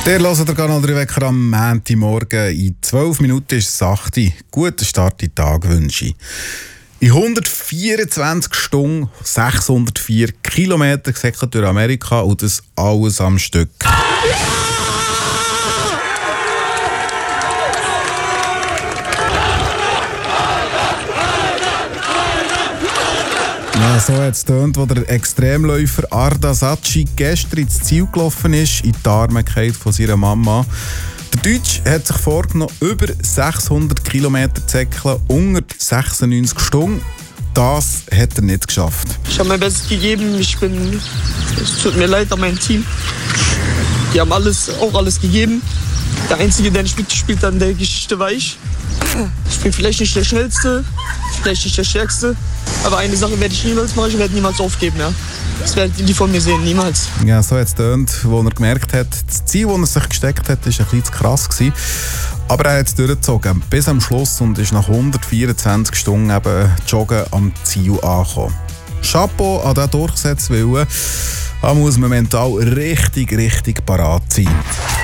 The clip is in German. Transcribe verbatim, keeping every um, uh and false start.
Der hört den Kanal drei Wecker am Montagmorgen. In zwölf Minuten ist es acht Uhr. Guten Start in den Tag wünsche ich. In hundertvierundzwanzig Stunden, sechshundertvier Kilometer gesäckelt durch Amerika und das alles am Stück. Ja, so hat es getönt, als der Extremläufer Arda Sacchi gestern ins Ziel gelaufen ist, in die Arme gefallen von seiner Mama. Der Deutsche hat sich vorgenommen, über sechshundert Kilometer zu säckeln, unter sechsundneunzig Stunden. Das hat er nicht geschafft. Ich habe mein Bestes gegeben. Ich bin, es tut mir leid an mein Team. Die haben alles, auch alles gegeben. Der Einzige, der nicht mitgespielt hat in der Geschichte, war ich. Ich bin vielleicht nicht der Schnellste, vielleicht nicht der Stärkste. Aber eine Sache werde ich niemals machen, ich werde niemals aufgeben. Ja. Das werden die von mir sehen, niemals. Ja, so hat es getönt, wo er gemerkt hat, das Ziel, das er sich gesteckt hat, war ein bisschen zu krass gewesen. Aber er hat es durchgezogen, bis am Schluss, und ist nach hundertvierundzwanzig Stunden eben joggen am Ziel angekommen. Chapeau an diesen Durchsetzwillen. Da muss man mental richtig, richtig parat sein.